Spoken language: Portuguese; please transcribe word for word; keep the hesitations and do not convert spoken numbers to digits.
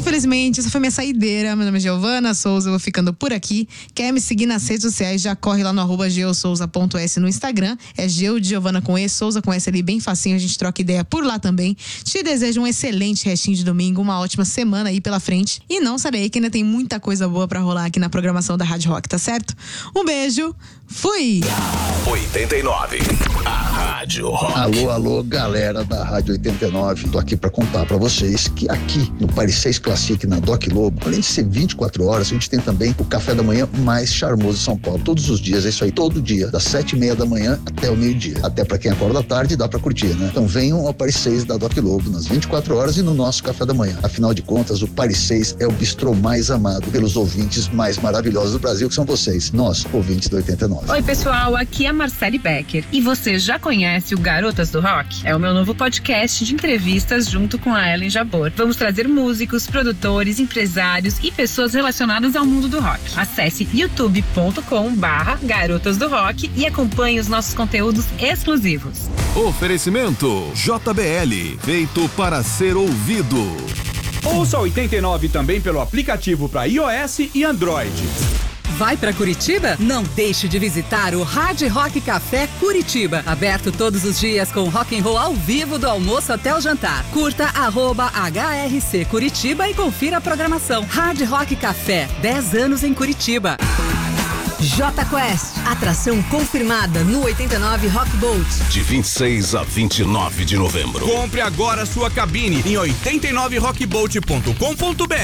Infelizmente, essa foi minha saideira. Meu nome é Giovana Souza, eu vou ficando por aqui. Quer me seguir nas redes sociais? Já corre lá no arroba geosouza ponto s no Instagram. É Geo de Giovana com E, Souza com S ali, bem facinho. A gente troca ideia por lá também. Te desejo um excelente restinho de domingo, uma ótima semana aí pela frente. E não sarei que ainda tem muita coisa boa pra rolar aqui na programação da Rádio Rock, tá certo? Um beijo, fui! oitenta e nove, a Rádio Rock. Alô, alô, galera da Rádio oitenta e nove. Tô aqui pra contar pra vocês que aqui no Paris seis Classic, na Doc Lobo, além de ser vinte e quatro horas, a gente tem também o café da manhã mais charmoso de São Paulo. Todos os dias, é isso aí, todo dia, das sete e meia da manhã até o meio-dia. Até pra quem acorda à tarde, dá pra curtir, né? Então venham ao Paris seis da Doc Lobo, nas vinte e quatro horas e no nosso café da manhã. Afinal de contas, o Paris seis é o bistrô mais amado pelos ouvintes mais maravilhosos do Brasil, que são vocês, nós, ouvintes do oitenta e nove. Oi, pessoal, aqui é a Marcele Becker. E você já conhece o Garotas do Rock? É o meu novo podcast de entrevistas junto com a Ellen Jabor. Vamos trazer músicos, produtores, empresários e pessoas relacionadas ao mundo do rock. Acesse youtube ponto com barra Garotas do Rock e acompanhe os nossos conteúdos exclusivos. Oferecimento J B L, feito para ser ouvido. Ouça oitenta e nove também pelo aplicativo para iOS e Android. Vai para Curitiba? Não deixe de visitar o Hard Rock Café Curitiba. Aberto todos os dias com rock and roll ao vivo do almoço até o jantar. Curta arroba H R C Curitiba e confira a programação. Hard Rock Café, dez anos em Curitiba. J Quest, atração confirmada no oitenta e nove Rock Boat. De vinte e seis a vinte e nove de novembro. Compre agora sua cabine em oitenta e nove rock boat ponto com ponto b r.